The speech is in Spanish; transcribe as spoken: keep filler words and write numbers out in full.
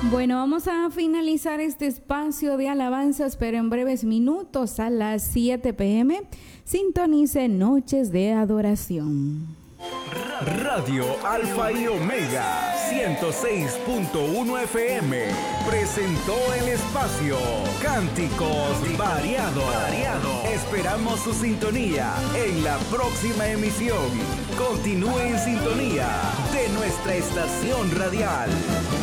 Bueno, vamos a finalizar este espacio de alabanzas, pero en breves minutos a las siete pe eme, sintonice Noches de Adoración. Radio Alfa y Omega ciento seis punto uno efe eme presentó el espacio Cánticos Variados. Variado. Esperamos su sintonía en la próxima emisión. Continúe en sintonía de nuestra estación radial.